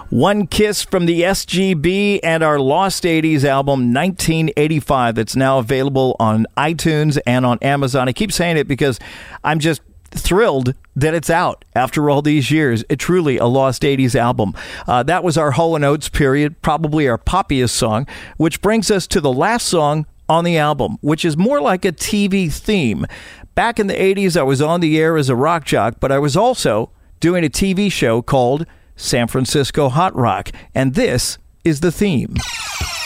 One Kiss from the SGB and our Lost 80s album, 1985, that's now available on iTunes and on Amazon. I keep saying it because I'm just thrilled that it's out after all these years. It truly a Lost 80s album. That was our Hall & Oates period, probably our poppiest song, which brings us to the last song on the album, which is more like a TV theme. Back in the 80s, I was on the air as a rock jock, but I was also doing a TV show called San Francisco Hot Rock, and this is the theme.